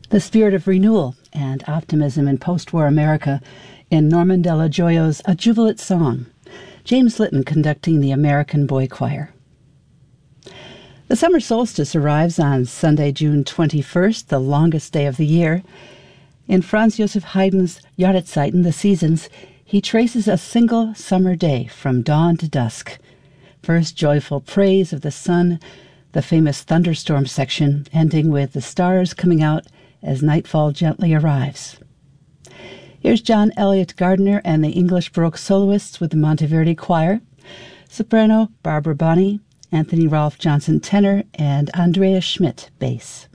The spirit of renewal and optimism in post-war America in Norman Della Gioio's A Jubilant Song, James Litton conducting the American Boy Choir. The summer solstice arrives on Sunday, June 21st, the longest day of the year. In Franz Joseph Haydn's Jahreszeiten, the seasons, he traces a single summer day from dawn to dusk. First, joyful praise of the sun, the famous thunderstorm section, ending with the stars coming out as nightfall gently arrives. Here's John Elliott Gardiner and the English Baroque soloists with the Monteverdi Choir, soprano Barbara Bonney, Anthony Rolfe Johnson tenor, and Andrea Schmidt bass.